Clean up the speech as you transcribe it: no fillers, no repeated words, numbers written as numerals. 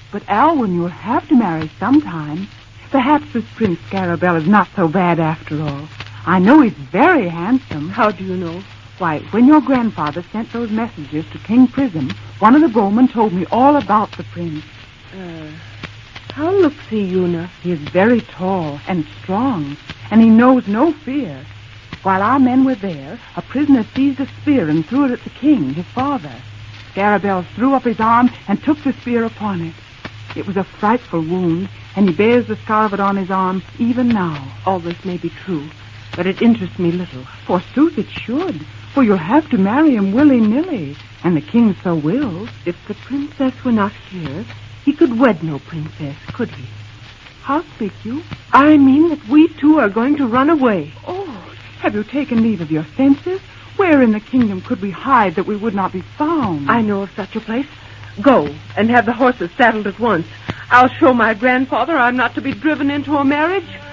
But, Alwyn, you'll have to marry sometime. Perhaps this Prince Scarabell is not so bad after all. I know he's very handsome. How do you know? Why, when your grandfather sent those messages to King Prism, one of the bowmen told me all about the prince. How looks he, Una? He is very tall and strong, and he knows no fear. While our men were there, a prisoner seized a spear and threw it at the king, his father. Scarabell threw up his arm and took the spear upon it. It was a frightful wound, and he bears the scar of it on his arm even now. All this may be true, but it interests me little. Forsooth it should, for you'll have to marry him willy-nilly, and the king so wills. If the princess were not here, he could wed no princess, could he? How speak you? I mean that we two are going to run away. Oh, have you taken leave of your senses? Where in the kingdom could we hide that we would not be found? I know of such a place. Go, and have the horses saddled at once. I'll show my grandfather I'm not to be driven into a marriage.